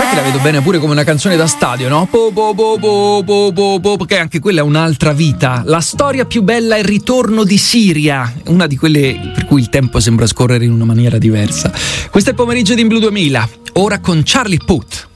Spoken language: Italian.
Questa la vedo bene pure come una canzone da stadio, no? Perché anche quella è un'altra vita. La storia più bella è il ritorno di Siria, una di quelle per cui il tempo sembra scorrere in una maniera diversa. Questo è il pomeriggio di In Blu 2000, ora con Charlie Puth.